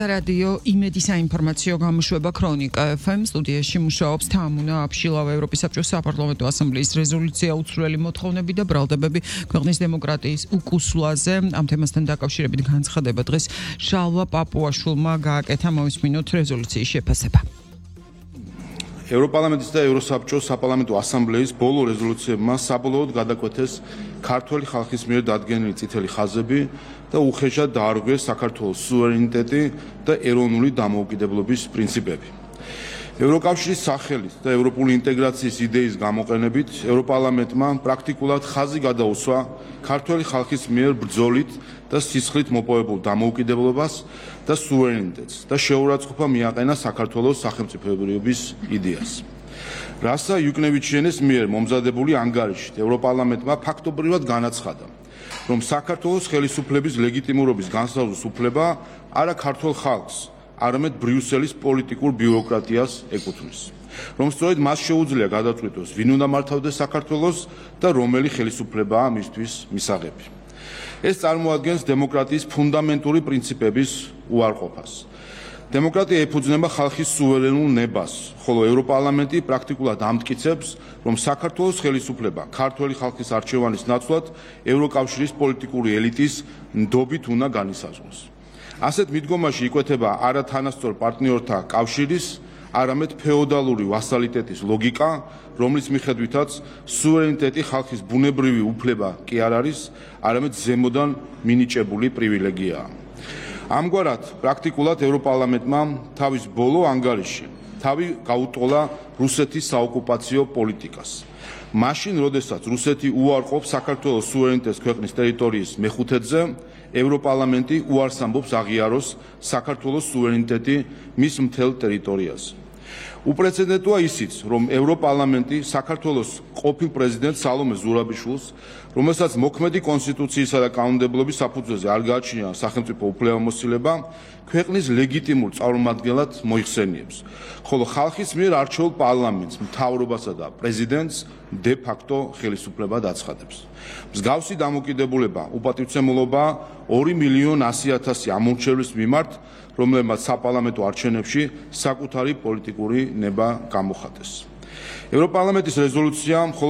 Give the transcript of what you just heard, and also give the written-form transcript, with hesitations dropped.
რადიო იმედი საინფორმაციო გამოშვება ქრონიკა FM სტუდიაში მუშაობს თამუნა აფშილავა ევროპის საბჭოს საპარლამენტო ასამბლეის რეზოლუცია უცვლელი მოთხოვნები და ბრალდებები ქვეყნის დემოკრატიის უკუსვლაზე ამ თემასთან დაკავშირებით განცხადება დღეს შალვა პაპუაშვილმა გააკეთა მოვისმინოთ რეზოლუციის შეფასება ევროპარლამენტის და ევროსაბჭოს საპარლამენტო ასამბლეის ბოლო რეზოლუციებმა საბოლოოდ გადაკვეთეს ქართველი ხალხის მიერ დადგენილი წითელი ხაზები და უხეშად დაარღვიეს საქართველოს სუვერენიტეტი და ეროვნული დამოუკიდებლობის პრინციპები. ევროკავშირის სახელით და ევროპული ინტეგრაციის იდეის გამოყენებით ევროპარლამენტმა პრაქტიკულად ხაზი გადაუსვა ქართველი ხალხის მიერ ბრძოლით და სისხლით მოპოვებულ დამოუკიდებლობას და სუვერენიტეტს და შეურაცხყოფა მიაყენა საქართველოს სახელმწიფოებრიობის იდეას. რასა იუკნევიჩიანის მიერ მომზადებული ანგარიშით ევროპარლამენტმა ფაქტობრივად განაცხადა, რომ საქართველოს ხელისუფლების ლეგიტიმურობის განსაზღვრის უფლება არა ქართულ ხალხს, არამედ ბრიუსელის პოლიტიკურ ბიუროკრატიას ეკუთვნის, რომ სწორედ მას შეუძლია გადაწყვიტოს, ვინ უნდა მართავდეს საქართველოს და რომელი ხელისუფლებაა მისთვის მისაღები. ეს წარმოადგენს დემოკრატიის ფუნდამენტური პრინციპების უარყოფას. დემოკრატია ეფუძნება ხალხის სუვერენულ ნებას, ხოლო ევროპარლამენტი პრაქტიკულად ამტკიცებს, რომ საქართველოს ხელისუფლება ქართველი ხალხის არჩევანის ნაცვლად ევროკავშირის პოლიტიკური ელიტის ნდობით უნდა განისაზღვროს. ასეთ მიდგომაში იკვეთება არა თანასწორ პარტნიორთა კავშირის, არამედ ფეოდალური ვასალიტეტის ლოგიკა, რომლის მიხედვითაც სუვერენიტეტი ხალხის ბუნებრივი უფლება კი არ არის, არამედ ზემოდან მინიჭებული პრივილეგიაა. ამგვარად, პრაქტიკულად ევროპარლამენტმა თავის ბოლო ანგარიში თავი გაუტოლა რუსეთის საოკუპაციო პოლიტიკას. მაშინ, როდესაც რუსეთი უარყოფს საქართველოს სუვერენიტეტს ქვეყნის ტერიტორიის მეხუთედზე, ევროპარლამენტი უარს ამბობს აღიაროს საქართველოს სუვერენიტეტი მის მთელ ტერიტორიაზე. უპრეცედენტოა ისიც, რომ ევროპარლამენტი საქართველოს ყოფილ პრეზიდენტ სალომე ზურაბიშვილს, რომელსაც მოქმედი კონსტიტუციისა და კანონმდებლობის საფუძველზე არ გააჩნია სახელმწიფო უფლებამოსილება, ქვეყნის ლეგიტიმურ წარმომადგენლად მოიხსენიებს, ხოლო ხალხის მიერ არჩეულ პარლამენტს, მთავრობასა და პრეზიდენტს დე ფაქტო ხელისუფლებად აცხადებს. მსგავსი დამოკიდებულება უპატივცემულობა 2,100,000 ამორჩევლის მიმართ, რომლებმაც საპარლამენტო არჩევნებში საკუთარი პოლიტიკური ნება გამოხატეს. ევროპარლამენტის რეზოლუცია